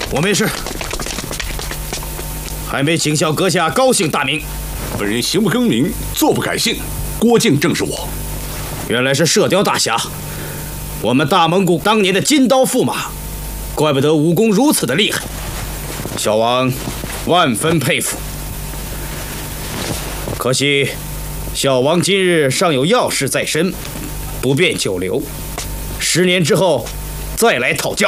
我没事，还没请效阁下高姓大名。 本人行不更名，坐不改姓，郭靖正是我。 原来是射雕大侠，我们大蒙古当年的金刀驸马，怪不得武功如此的厉害，小王万分佩服。可惜小王今日尚有要事在身，不便久留，10年之后再来讨教。